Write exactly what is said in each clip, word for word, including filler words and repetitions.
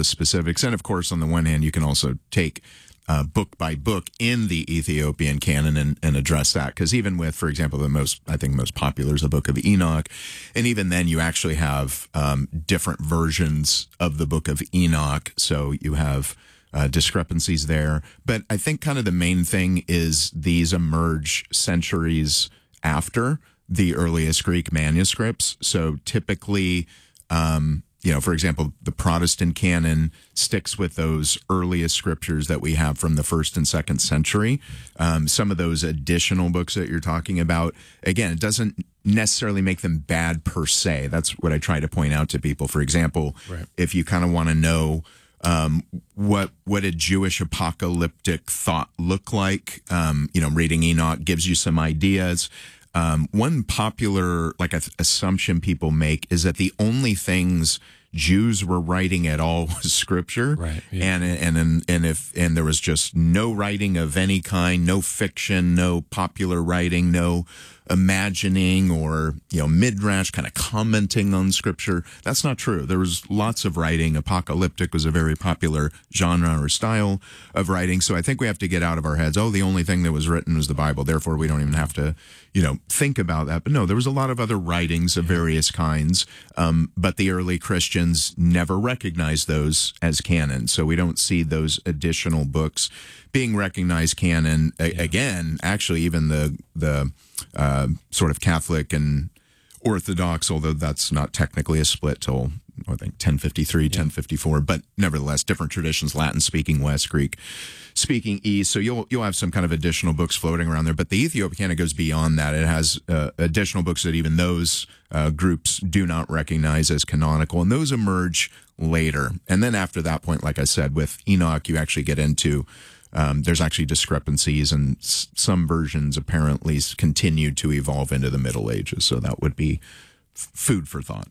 specifics. And of course, on the one hand, you can also take uh, book by book in the Ethiopian canon and, and address that. Because even with, for example, the most, I think most popular is the Book of Enoch. And even then you actually have um, different versions of the Book of Enoch. So you have uh, discrepancies there. But I think kind of the main thing is these emerge centuries after the earliest Greek manuscripts. So typically, um, you know, for example, the Protestant canon sticks with those earliest scriptures that we have from the first and second century. Um, some of those additional books that you're talking about, again, it doesn't necessarily make them bad per se. That's what I try to point out to people. For example, right. if you kind of want to know um, what what a Jewish apocalyptic thought looked like, um, you know, reading Enoch gives you some ideas. Um, one popular like assumption people make is that the only things Jews were writing at all was scripture, right, yeah. and and and and if and there was just no writing of any kind, no fiction, no popular writing, no imagining or, you know, midrash kind of commenting on scripture. That's not true. There was lots of writing. Apocalyptic was a very popular genre or style of writing. So I think we have to get out of our heads, oh, the only thing that was written was the Bible, therefore we don't even have to, you know, think about that. But no, there was a lot of other writings of various kinds, um, but the early Christians never recognized those as canon. So we don't see those additional books being recognized canon. A- yeah. Again, actually, even the the uh, sort of Catholic and Orthodox, although that's not technically a split till I think ten fifty-three, yeah. ten fifty-four, but nevertheless, different traditions: Latin speaking West, Greek speaking East. So you'll you'll have some kind of additional books floating around there. But the Ethiopian canon goes beyond that. It has uh, additional books that even those uh, groups do not recognize as canonical, and those emerge later. And then after that point, like I said, with Enoch, you actually get into Um, there's actually discrepancies, and s- some versions apparently continued to evolve into the Middle Ages. So that would be f- food for thought.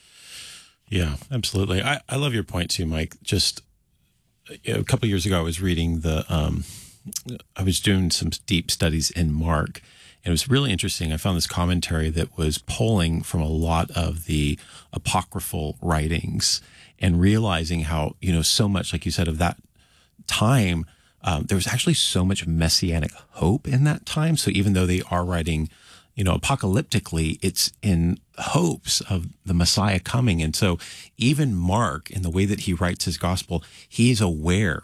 Yeah, absolutely. I, I love your point too, Mike. Just you know, a couple of years ago, I was reading the, um, I was doing some deep studies in Mark, and it was really interesting. I found this commentary that was pulling from a lot of the apocryphal writings and realizing how, you know, so much, like you said, of that time, Um, there was actually so much messianic hope in that time. So even though they are writing, you know, apocalyptically, it's in hopes of the Messiah coming. And so even Mark, in the way that he writes his gospel, he's aware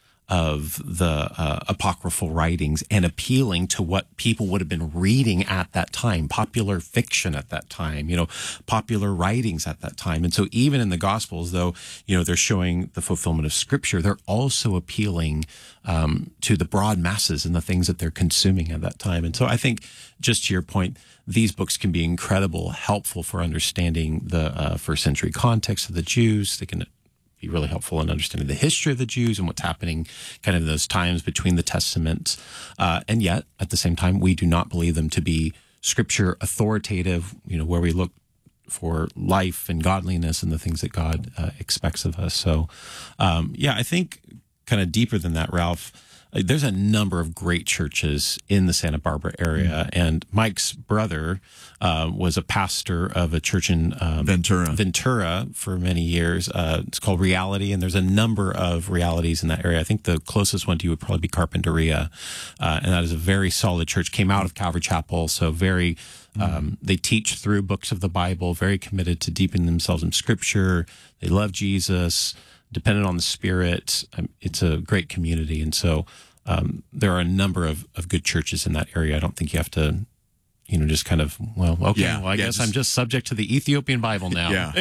of the uh, apocryphal writings and appealing to what people would have been reading at that time, popular fiction at that time, you know, popular writings at that time. And so even in the Gospels, though, you know, they're showing the fulfillment of Scripture, they're also appealing um, to the broad masses and the things that they're consuming at that time. And so I think, just to your point, these books can be incredible, helpful for understanding the uh, first century context of the Jews. They can be really helpful in understanding the history of the Jews and what's happening kind of in those times between the Testaments. Uh, and yet, at the same time, we do not believe them to be scripture authoritative, you know, where we look for life and godliness and the things that God uh, expects of us. So, um, yeah, I think kind of deeper than that, Ralph, there's a number of great churches in the Santa Barbara area, mm-hmm. and Mike's brother uh, was a pastor of a church in um, Ventura. Ventura for many years. Uh, it's called Reality, and there's a number of realities in that area. I think the closest one to you would probably be Carpinteria, uh, and that is a very solid church. Came out of Calvary Chapel, so very. Um, they teach through books of the Bible, very committed to deepening themselves in Scripture. They love Jesus. Dependent on the Spirit. Um, it's a great community. And so um, there are a number of, of good churches in that area. I don't think you have to, you know, just kind of, well, okay, yeah, well, I yeah, guess just, I'm just subject to the Ethiopian Bible now. Yeah.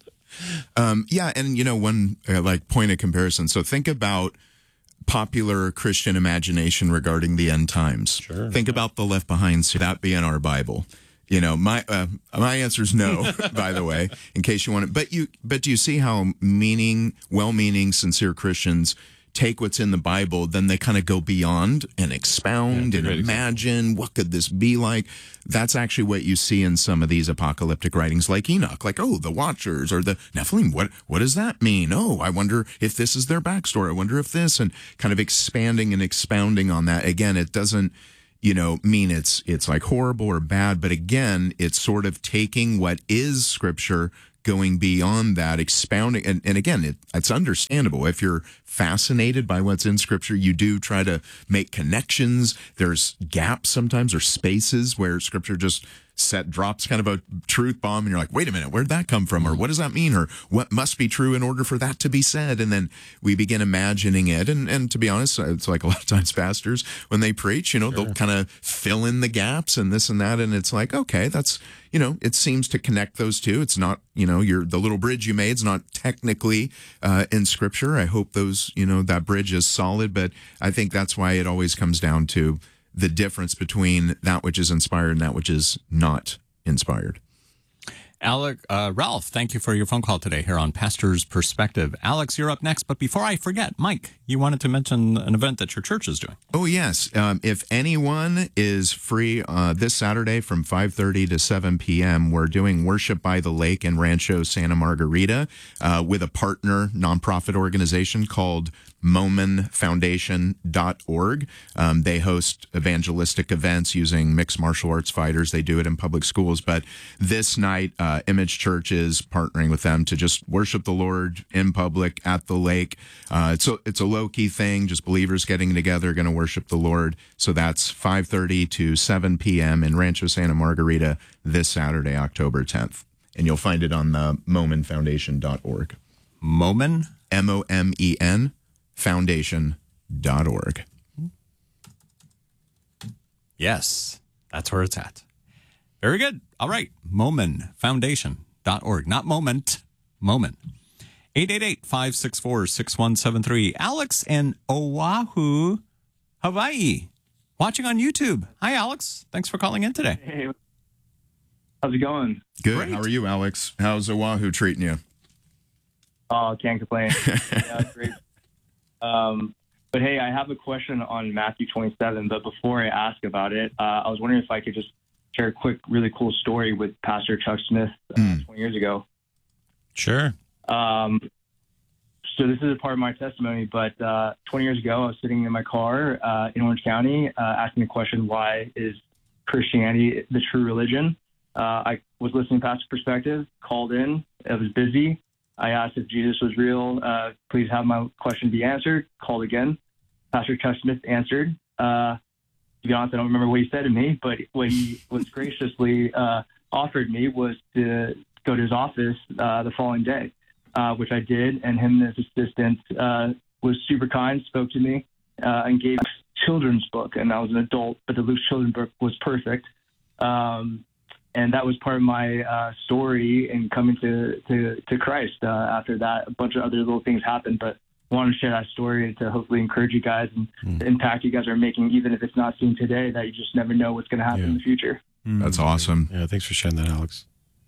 um, yeah. And, you know, one uh, like point of comparison. So think about popular Christian imagination regarding the end times. Sure. Think about the Left Behind, that be in our Bible. You know, my uh, my answer is no, by the way, in case you want to. But you, but do you see how meaning, well-meaning, sincere Christians take what's in the Bible, then they kind of go beyond and expound yeah, and imagine example. What could this be like? That's actually what you see in some of these apocalyptic writings like Enoch, like, oh, the Watchers or the Nephilim. What, what does that mean? Oh, I wonder if this is their backstory. I wonder if this, and kind of expanding and expounding on that. Again, it doesn't, you know, mean it's it's like horrible or bad, but again, it's sort of taking what is Scripture, going beyond that, expounding. And, and again, it, it's understandable. If you're fascinated by what's in Scripture, you do try to make connections. There's gaps sometimes or spaces where Scripture just set drops kind of a truth bomb and you're like, wait a minute, where'd that come from? Or what does that mean? Or what must be true in order for that to be said? And then we begin imagining it. And, and to be honest, it's like a lot of times pastors, when they preach, you know, sure. they'll kind of fill in the gaps and this and that. And it's like, okay, that's, you know, it seems to connect those two. It's not, you know, your the little bridge you made is not technically uh, in Scripture. I hope those, you know, that bridge is solid. But I think that's why it always comes down to the difference between that which is inspired and that which is not inspired. Alec, uh, Ralph, thank you for your phone call today here on Pastor's Perspective. Alex, you're up next. But before I forget, Mike, you wanted to mention an event that your church is doing. Oh, yes. Um, if anyone is free uh, this Saturday from five thirty to seven p.m., we're doing Worship by the Lake in Rancho Santa Margarita uh, with a partner nonprofit organization called Momen Foundation dot org. Um, they host evangelistic events using mixed martial arts fighters. They do it in public schools. But this night, uh, Image Church is partnering with them to just worship the Lord in public at the lake. Uh, it's a, it's a low-key thing, just believers getting together, going to worship the Lord. So that's five thirty to seven p.m. in Rancho Santa Margarita this Saturday, October tenth. And you'll find it on the Momen Foundation dot org. Momen? M O M E N. Foundation dot org. Yes, that's where it's at. Very good. All right. Momen Foundation dot org. Not moment, Momen. eight eight eight, five six four, six one seven three. Alex in Oahu, Hawaii, watching on YouTube. Hi, Alex. Thanks for calling in today. Hey, how's it going? Good. Great. How are you, Alex? How's Oahu treating you? Oh, can't complain. Yeah, great. Um, but hey, I have a question on Matthew twenty-seven, but before I ask about it, uh, I was wondering if I could just share a quick, really cool story with Pastor Chuck Smith uh, mm. twenty years ago. Sure. Um, so this is a part of my testimony, but uh, twenty years ago, I was sitting in my car uh, in Orange County uh, asking the question, why is Christianity the true religion? Uh, I was listening to Pastor Perspective, called in, I was busy. I asked if Jesus was real. Uh, please have my question be answered. Called again. Pastor Chuck Smith answered. Uh, to be honest, I don't remember what he said to me, but what he was graciously uh, offered me was to go to his office uh, the following day, uh, which I did. And him and his assistant uh, was super kind, spoke to me, uh, and gave me a children's book. And I was an adult, but the Luke's children's book was perfect. Um, And that was part of my uh, story in coming to, to, to Christ. Uh, after that, a bunch of other little things happened, but I wanted to share that story to hopefully encourage you guys and mm. the impact you guys are making, even if it's not seen today, that you just never know what's going to happen yeah. in the future. Mm. That's awesome. Yeah, thanks for sharing that, Alex.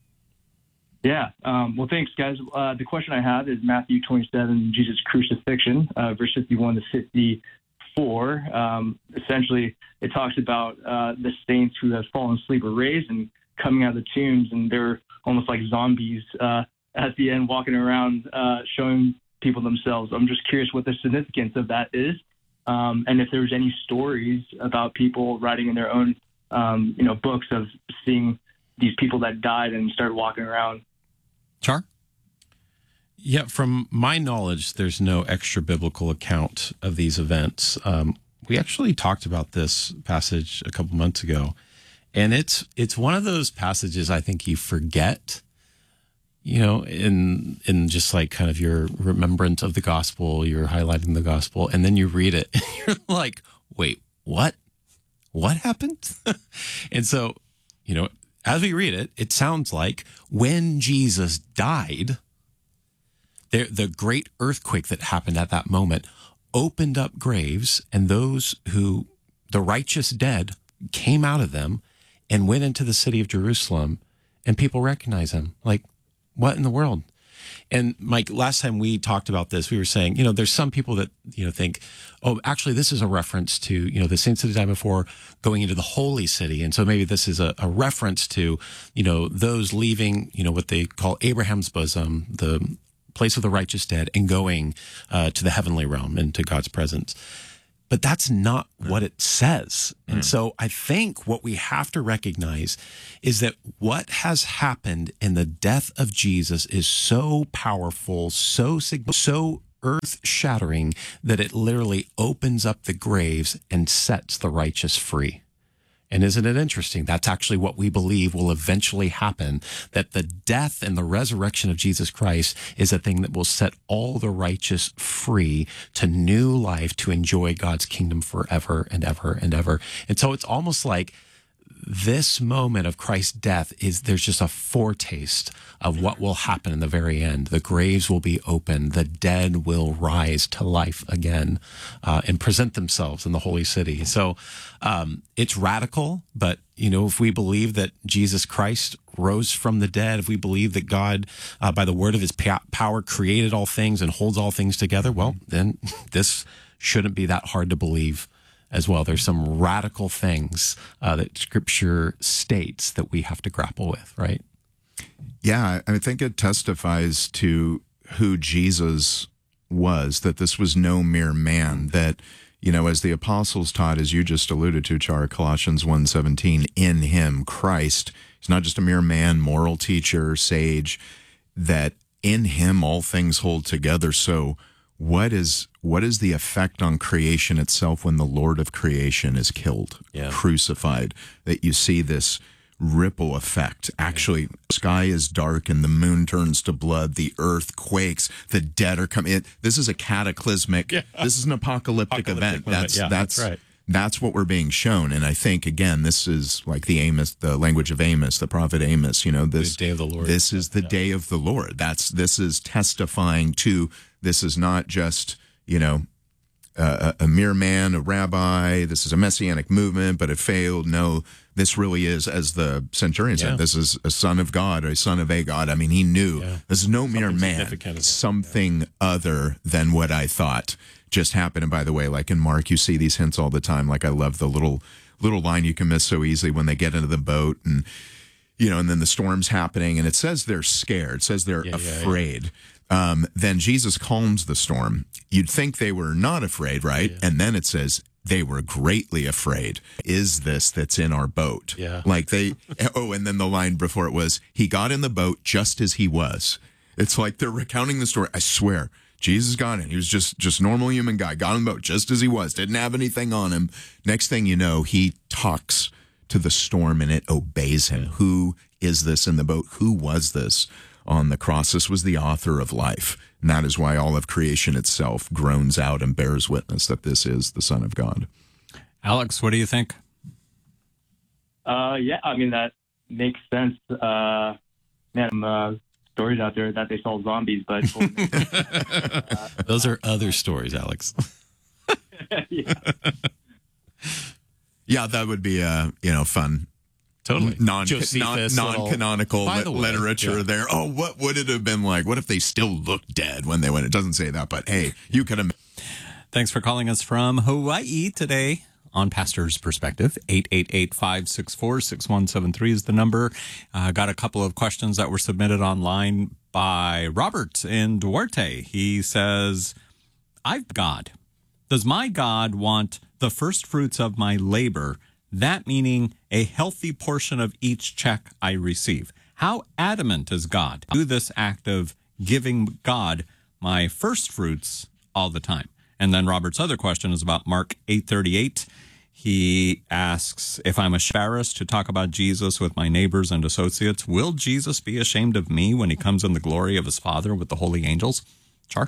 Yeah. Um, well, thanks, guys. Uh, the question I have is Matthew twenty-seven, Jesus' crucifixion, uh, verse fifty-one to fifty-four. Um, essentially, it talks about uh, the saints who have fallen asleep or raised and coming out of the tombs, and they're almost like zombies uh, at the end, walking around, uh, showing people themselves. I'm just curious what the significance of that is, um, and if there's any stories about people writing in their own, um, you know, books of seeing these people that died and started walking around. Char? Yeah, from my knowledge, there's no extra biblical account of these events. Um, we actually talked about this passage a couple months ago. And it's it's one of those passages I think you forget, you know, in in just like kind of your remembrance of the gospel, you're highlighting the gospel, and then you read it, and you're like, wait, what? What happened? And so, you know, as we read it, it sounds like when Jesus died, there, the great earthquake that happened at that moment opened up graves, and those who, the righteous dead, came out of them and went into the city of Jerusalem, and people recognize him. Like, what in the world? And Mike, last time we talked about this, we were saying, you know, there's some people that, you know, think, oh, actually, this is a reference to, you know, the saints of the time before going into the holy city. And so maybe this is a, a reference to, you know, those leaving, you know, what they call Abraham's bosom, the place of the righteous dead, and going uh, to the heavenly realm and to God's presence. but that's not what it says. And so I think what we have to recognize is that what has happened in the death of Jesus is so powerful, so sig- so earth-shattering that it literally opens up the graves and sets the righteous free. And isn't it interesting? That's actually what we believe will eventually happen, that the death and the resurrection of Jesus Christ is a thing that will set all the righteous free to new life, to enjoy God's kingdom forever and ever and ever. And so it's almost like this moment of Christ's death is, there's just a foretaste of what will happen in the very end. The graves will be opened. The dead will rise to life again uh, and present themselves in the holy city. So um, it's radical, but, you know, if we believe that Jesus Christ rose from the dead, if we believe that God, uh, by the word of his power, created all things and holds all things together, well, then this shouldn't be that hard to believe as well. There's some radical things uh, that Scripture states that we have to grapple with, right? Yeah, I think it testifies to who Jesus was, that this was no mere man, that, you know, as the apostles taught, as you just alluded to, Char, Colossians one seventeen, in him, Christ, he's not just a mere man, moral teacher, sage, that in him all things hold together. So what is what is the effect on creation itself when the Lord of creation is killed, Yeah. crucified, that you see this ripple effect? Actually, the sky is dark and the moon turns to blood, the earth quakes, the dead are coming in. This is a cataclysmic, Yeah. this is an apocalyptic, Apocalyptic event. moment. That's Yeah, that's that's right. That's what we're being shown. And I think, again, this is like the Amos, the language of Amos, the prophet Amos, you know, this The day of the Lord. This is the Yeah. day of the Lord. That's, this is testifying to, this is not just, you know, a, a mere man, a rabbi, this is a messianic movement, but it failed. No, this really is, as the centurion Yeah. said, this is a son of God, or a son of a God. I mean, he knew Yeah. this is no mere Something man, significant about it, something other than what I thought just happened. And by the way, like in Mark, you see these hints all the time. Like I love the little little line you can miss so easily when they get into the boat, and you know, and then the storm's happening, and it says they're scared. It says they're Yeah, yeah, yeah. afraid. Um, then Jesus calms the storm. You'd think they were not afraid, right? And then it says they were greatly afraid. Is this that's in our boat? Yeah. Like they, oh, and then the line before it was, he got in the boat just as he was. It's like they're recounting the story. I swear, Jesus got in. He was just, just normal human guy, got in the boat just as he was, didn't have anything on him. Next thing you know, he talks to the storm and it obeys him. Who is this in the boat? Who was this on the cross? This was the author of life. And that is why all of creation itself groans out and bears witness that this is the Son of God. Alex, what do you think? Uh, yeah, I mean, that makes sense. Uh, man, uh, stories out there that they saw zombies, but Those are other stories, Alex. yeah. Yeah, that would be a, you know, fun Totally. non, non Josephus, non-canonical By li- the way, literature yeah. there. Oh, what would it have been like? What if they still looked dead when they went? It doesn't say that, but hey, you could have. Thanks for calling us from Hawaii today on Pastor's Perspective. eight eight eight, five six four, six one seven three is the number. Uh, got a couple of questions that were submitted online by Robert in Duarte. He says, I've God. Does my God want the first fruits of my labor, that meaning a healthy portion of each check I receive? How adamant is God to do this act of giving God my first fruits all the time? And then Robert's other question is about Mark eight thirty-eight. He asks, if I'm embarrassed to talk about Jesus with my neighbors and associates, will Jesus be ashamed of me when he comes in the glory of his Father with the holy angels? Char?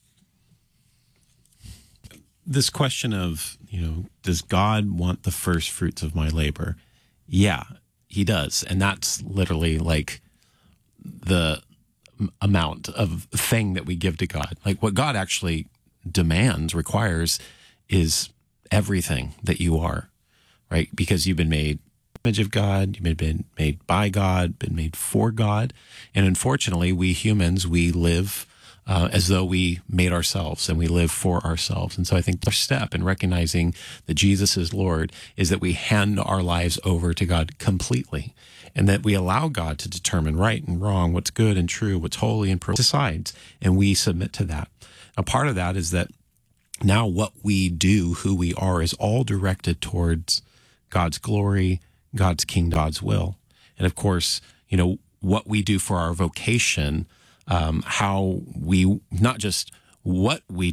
This question of, you know, does God want the first fruits of my labor? Yeah, he does. And that's literally like the amount of thing that we give to God. Like what God actually demands, requires, is everything that you are, right? Because you've been made image of God, you've been made by God, been made for God. And unfortunately, we humans, we live uh, as though we made ourselves and we live for ourselves. And so I think the step in recognizing that Jesus is Lord is that we hand our lives over to God completely, and that we allow God to determine right and wrong, what's good and true, what's holy and pure, decides, and we submit to that. A part of that is that now what we do, who we are, is all directed towards God's glory, God's kingdom, God's will. And of course, you know, what we do for our vocation, um, how we, not just what we